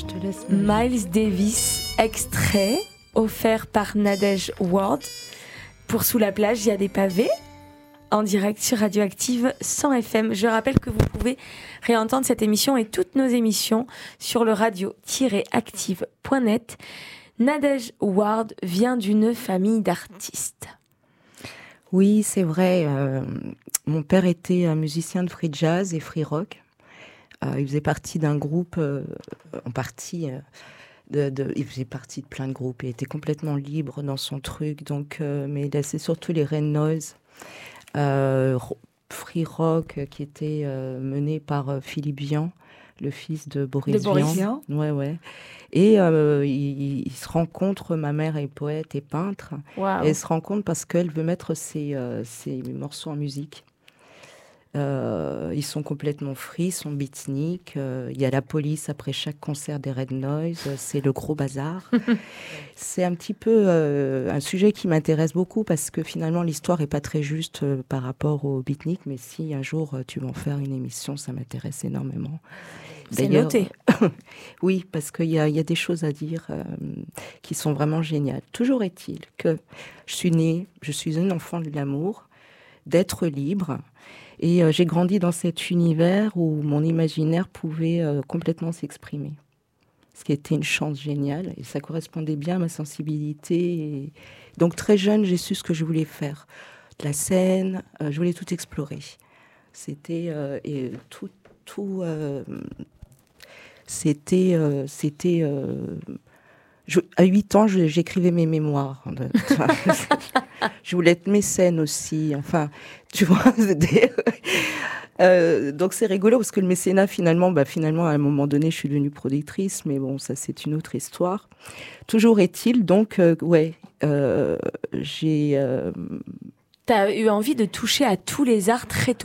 Je te laisse. Miles Davis, extrait offert par Nadège Ward pour Sous la plage, il y a des pavés, en direct sur Radioactive 100 FM. Je rappelle que vous pouvez réentendre cette émission et toutes nos émissions sur le radio-active.net. Nadège Ward vient d'une famille d'artistes. Oui, c'est vrai. Mon père était un musicien de free jazz et free rock. Il faisait partie d'un groupe, il faisait partie de plein de groupes. Il était complètement libre dans son truc. Donc, mais c'est surtout les Red Noise, free rock, qui était mené par Philippe Vian, le fils de Boris Vian. Ouais. Et il se rencontre, ma mère est poète et peintre. Wow. Et elle se rencontre parce qu'elle veut mettre ses morceaux en musique. Ils sont complètement free, ils sont beatniks. Il y a la police après chaque concert des Red Noise. C'est le gros bazar. C'est un petit peu un sujet qui m'intéresse beaucoup parce que finalement l'histoire est pas très juste par rapport aux beatniks. Mais si un jour tu veux en faire une émission, ça m'intéresse énormément. C'est noté. Oui, parce qu'il y a des choses à dire qui sont vraiment géniales. Toujours est-il que je suis une enfant de l'amour, d'être libre. Et j'ai grandi dans cet univers où mon imaginaire pouvait complètement s'exprimer. Ce qui était une chance géniale. Et ça correspondait bien à ma sensibilité. Et donc très jeune, j'ai su ce que je voulais faire. De la scène, je voulais tout explorer. C'était à 8 ans, j'écrivais mes mémoires. Je voulais être mécène aussi. Enfin, tu vois, donc c'est rigolo parce que le mécénat, finalement, à un moment donné, je suis devenue productrice. Mais bon, ça, c'est une autre histoire. Toujours est-il, donc, j'ai... T'as eu envie de toucher à tous les arts très tôt.